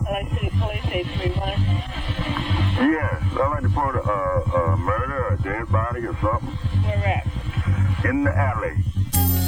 LA City Police 831. Yes, I'd like to report a murder, a dead body or something Where at? in the alley.